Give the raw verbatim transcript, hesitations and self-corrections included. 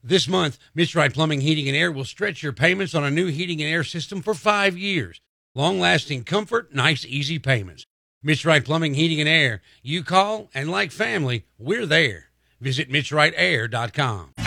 This month, Mitch Wright Plumbing, Heating, and Air will stretch your payments on a new heating and air system for five years. Long-lasting comfort, nice, easy payments. Mitch Wright Plumbing, Heating, and Air. You call, and like family, we're there. Visit Mitch Wright Air dot com.